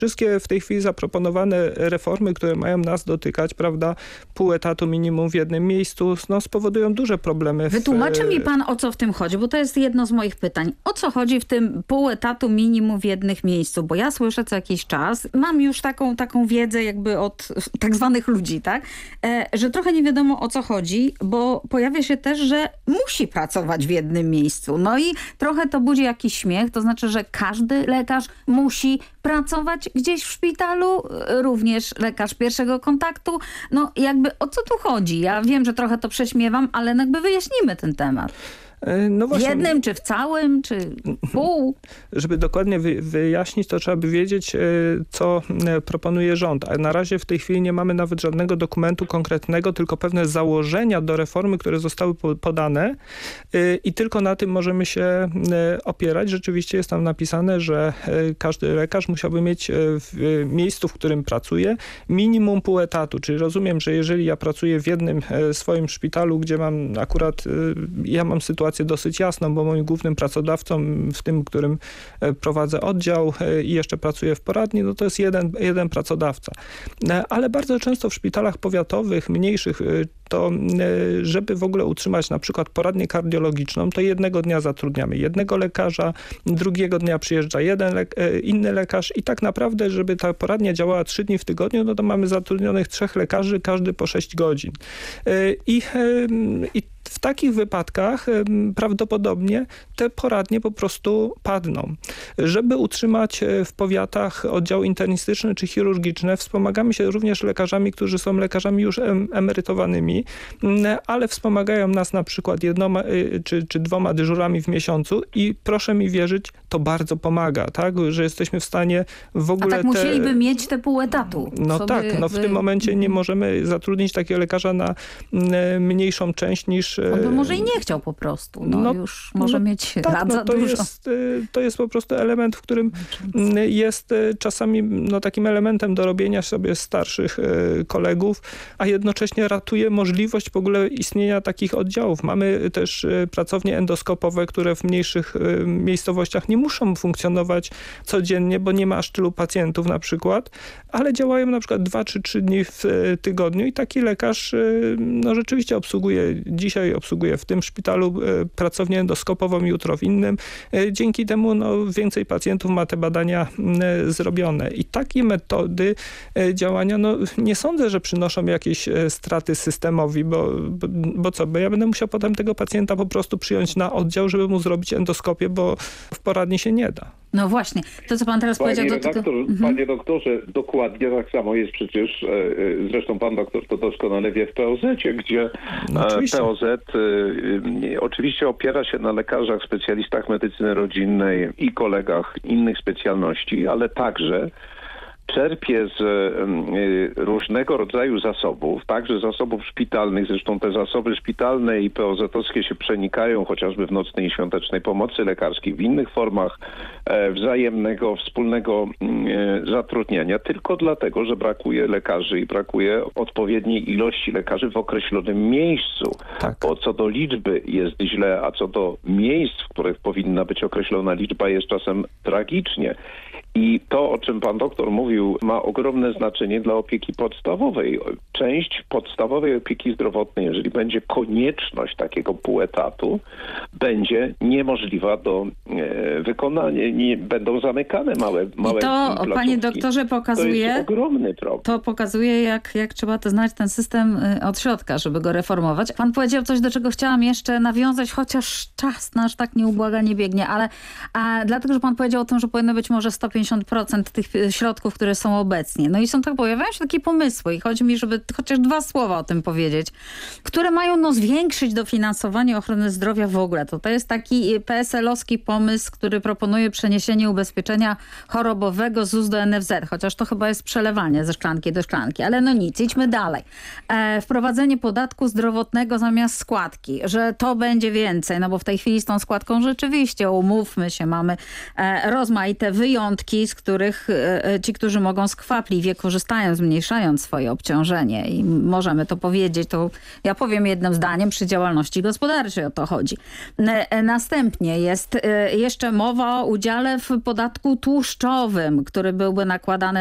Wszystkie w tej chwili zaproponowane reformy, które mają nas dotykać, prawda, pół etatu minimum w jednym miejscu, no, spowodują duże problemy. Wytłumaczy mi pan, o co w tym chodzi, bo to jest jedno z moich pytań. O co chodzi w tym pół etatu minimum w jednym miejscu? Bo ja słyszę co jakiś czas, mam już taką wiedzę jakby od tak zwanych ludzi, tak? Że trochę nie wiadomo, o co chodzi, bo pojawia się też, że musi pracować w jednym miejscu. No i trochę to budzi jakiś śmiech, to znaczy, że każdy lekarz musi pracować gdzieś w szpitalu, również lekarz pierwszego kontaktu. No jakby o co tu chodzi? Ja wiem, że trochę to prześmiewam, ale jakby wyjaśnimy ten temat. No właśnie, w jednym, czy w całym, czy pół? Żeby dokładnie wyjaśnić, to trzeba by wiedzieć, co proponuje rząd. A na razie w tej chwili nie mamy nawet żadnego dokumentu konkretnego, tylko pewne założenia do reformy, które zostały podane i tylko na tym możemy się opierać. Rzeczywiście jest tam napisane, że każdy lekarz musiałby mieć w miejscu, w którym pracuje, minimum pół etatu. Czyli rozumiem, że jeżeli ja pracuję w jednym swoim szpitalu, gdzie mam akurat, ja mam sytuację dosyć jasną, bo moim głównym pracodawcą w tym, którym prowadzę oddział i jeszcze pracuję w poradni, no to jest jeden pracodawca. Ale bardzo często w szpitalach powiatowych, mniejszych, to żeby w ogóle utrzymać na przykład poradnię kardiologiczną, to jednego dnia zatrudniamy jednego lekarza, drugiego dnia przyjeżdża inny lekarz i tak naprawdę, żeby ta poradnia działała 3 dni w tygodniu, no to mamy zatrudnionych 3 lekarzy, każdy po 6 godzin. I w takich wypadkach prawdopodobnie te poradnie po prostu padną. Żeby utrzymać w powiatach oddziały internistyczne czy chirurgiczne, wspomagamy się również lekarzami, którzy są lekarzami już emerytowanymi, ale wspomagają nas na przykład 1 czy 2 dyżurami w miesiącu i proszę mi wierzyć, to bardzo pomaga, tak? Że jesteśmy w stanie w ogóle... A tak musieliby mieć te pół etatu. No tak, no w tym momencie nie możemy zatrudnić takiego lekarza na mniejszą część niż... On by może i nie chciał po prostu. No już może mieć lat za dużo. To jest po prostu element, w którym jest czasami takim elementem do robienia sobie starszych kolegów, a jednocześnie ratuje możliwość w ogóle istnienia takich oddziałów. Mamy też pracownie endoskopowe, które w mniejszych miejscowościach nie muszą funkcjonować codziennie, bo nie ma aż tylu pacjentów na przykład, ale działają na przykład 2 czy 3 dni w tygodniu i taki lekarz rzeczywiście dzisiaj obsługuje w tym szpitalu pracownię endoskopową, jutro w innym. Dzięki temu więcej pacjentów ma te badania zrobione. I takie metody działania, nie sądzę, że przynoszą jakieś straty systemowi, bo ja będę musiał potem tego pacjenta po prostu przyjąć na oddział, żeby mu zrobić endoskopię, bo w poradni się nie da. No właśnie, to co pan teraz powiedział... Panie doktorze, dokładnie tak samo jest przecież, zresztą pan doktor to doskonale wie, w POZ-cie, gdzie POZ oczywiście opiera się na lekarzach, specjalistach medycyny rodzinnej i kolegach innych specjalności, ale także czerpie z różnego rodzaju zasobów, także zasobów szpitalnych. Zresztą te zasoby szpitalne i POZ-owskie się przenikają chociażby w nocnej i świątecznej pomocy lekarskiej, w innych formach wzajemnego, wspólnego zatrudniania, tylko dlatego, że brakuje lekarzy i brakuje odpowiedniej ilości lekarzy w określonym miejscu. Tak. Bo co do liczby jest źle, a co do miejsc, w których powinna być określona liczba, jest czasem tragicznie. I to, o czym pan doktor mówił, ma ogromne znaczenie dla opieki podstawowej. Część podstawowej opieki zdrowotnej, jeżeli będzie konieczność takiego pół etatu, będzie niemożliwa do wykonania. Będą zamykane małe to, panie doktorze, pokazuje... To jest ogromny problem. To pokazuje, jak trzeba znać ten system od środka, żeby go reformować. Pan powiedział coś, do czego chciałam jeszcze nawiązać, chociaż czas nasz tak nieubłaganie biegnie, ale dlatego, że pan powiedział o tym, że powinno być może 150% tych środków, które są obecnie. No i pojawiają się takie pomysły i chodzi mi, żeby chociaż 2 słowa o tym powiedzieć, które mają zwiększyć dofinansowanie ochrony zdrowia w ogóle. To jest taki PSL-owski pomysł, który proponuje przeniesienie ubezpieczenia chorobowego z ZUS do NFZ, chociaż to chyba jest przelewanie ze szklanki do szklanki, ale nic, idźmy dalej. Wprowadzenie podatku zdrowotnego zamiast składki, że to będzie więcej, bo w tej chwili z tą składką rzeczywiście, umówmy się, mamy rozmaite wyjątki, środki, z których ci, którzy mogą, skwapliwie korzystają, zmniejszając swoje obciążenie. I możemy to powiedzieć, to ja powiem jednym zdaniem, przy działalności gospodarczej o to chodzi. Następnie jest jeszcze mowa o udziale w podatku tłuszczowym, który byłby nakładany